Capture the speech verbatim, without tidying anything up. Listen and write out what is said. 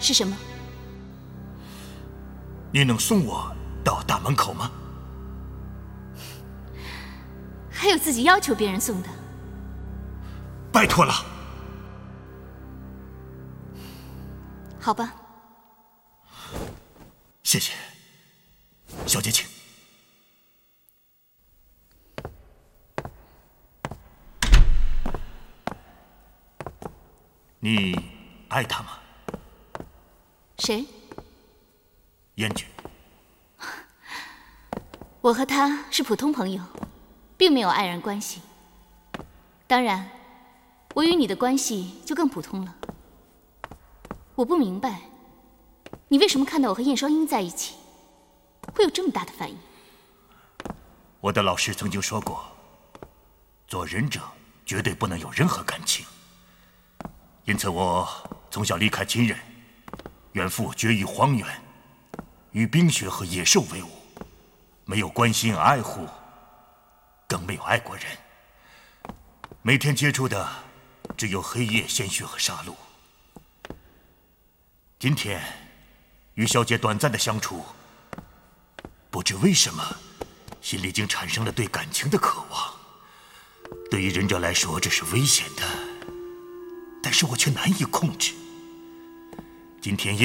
是什么？ 你能送我到大门口吗？ 还有自己要求别人送的？ 拜托了。 好吧。 谢谢，小姐请。你爱他吗？ 谁？ 燕君。 我和他是普通朋友，并没有爱人关系。当然，我与你的关系就更普通了。我不明白，你为什么看到我和燕双英在一起，会有这么大的反应？ 我的老师曾经说过，做忍者绝对不能有任何感情。因此，我从小离开亲人，远赴绝域荒原，与冰雪和野兽为伍，没有关心爱护，更没有爱过人。每天接触的只有黑夜、鲜血和杀戮。今天与小姐短暂的相处，不知为什么，心里竟产生了对感情的渴望。对于忍者来说，这是危险的。但是我却难以控制。今天夜